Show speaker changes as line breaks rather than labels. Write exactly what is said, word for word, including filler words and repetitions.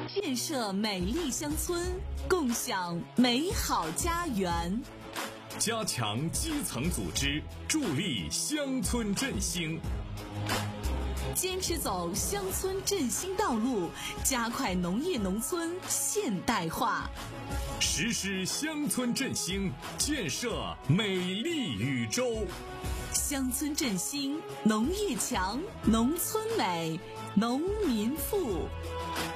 建设美丽乡村，共享美好家园。
加强基层组织，助力乡村振兴。
坚持走乡村振兴道路，加快农业农村现代化，
实施乡村振兴，建设美丽宇宙。
乡村振兴，农业强，农村美，农民富。